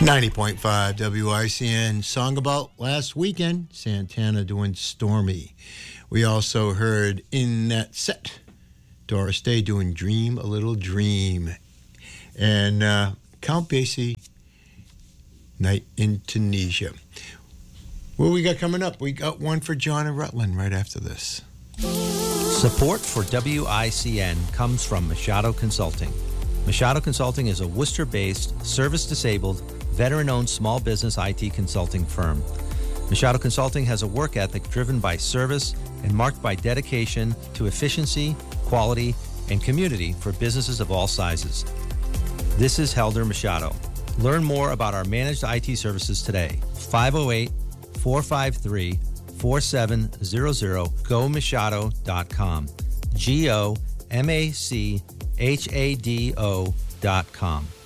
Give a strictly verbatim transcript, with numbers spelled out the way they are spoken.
ninety point five W I C N. Song about last weekend, Santana doing Stormy. We also heard in that set, Doris Day doing Dream a Little Dream. And uh, Count Basie, Night in Tunisia. What we got coming up? We got one for John and Rutland right after this. Support for W I C N comes from Machado Consulting. Machado Consulting is a Worcester-based, service-disabled, veteran-owned small business I T consulting firm. Machado Consulting has a work ethic driven by service and marked by dedication to efficiency, quality, and community for businesses of all sizes. This is Helder Machado. Learn more about our managed I T services today. five oh eight, four five three, four seven zero zero, go machado dot com. G O M A C H A D O dot com.